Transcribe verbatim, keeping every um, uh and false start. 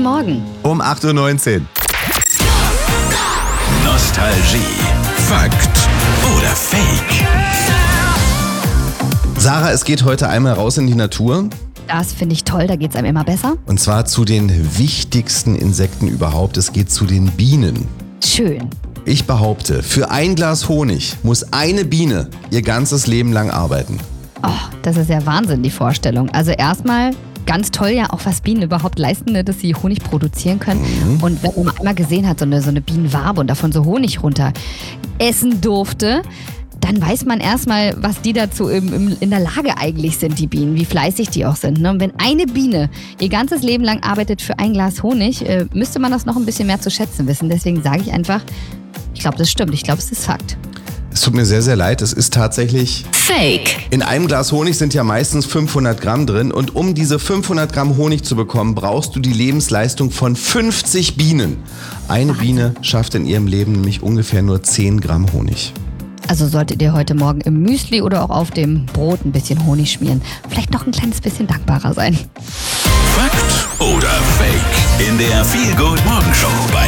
Morgen. Um acht Uhr neunzehn. Nostalgie. Fakt oder Fake? Sarah, es geht heute einmal raus in die Natur. Das finde ich toll, da geht es einem immer besser. Und zwar zu den wichtigsten Insekten überhaupt. Es geht zu den Bienen. Schön. Ich behaupte, für ein Glas Honig muss eine Biene ihr ganzes Leben lang arbeiten. Oh, das ist ja Wahnsinn, die Vorstellung. Also erstmal ganz toll ja auch, was Bienen überhaupt leisten, ne, dass sie Honig produzieren können. Mhm. Und wenn man einmal gesehen hat, so eine, so eine Bienenwabe und davon so Honig runter essen durfte, dann weiß man erstmal, was die dazu im, im, in der Lage eigentlich sind, die Bienen, wie fleißig die auch sind. Ne? Und wenn eine Biene ihr ganzes Leben lang arbeitet für ein Glas Honig, äh, müsste man das noch ein bisschen mehr zu schätzen wissen. Deswegen sage ich einfach, ich glaube, das stimmt. Ich glaube, es ist Fakt. Es tut mir sehr, sehr leid. Es ist tatsächlich Fake. In einem Glas Honig sind ja meistens fünfhundert Gramm drin. Und um diese fünfhundert Gramm Honig zu bekommen, brauchst du die Lebensleistung von fünfzig Bienen. Eine Wahnsinn. Biene schafft in ihrem Leben nämlich ungefähr nur zehn Gramm Honig. Also solltet ihr heute Morgen im Müsli oder auch auf dem Brot ein bisschen Honig schmieren. Vielleicht noch ein kleines bisschen dankbarer sein. Fakt oder Fake? In der Feel Good Morgenshow bei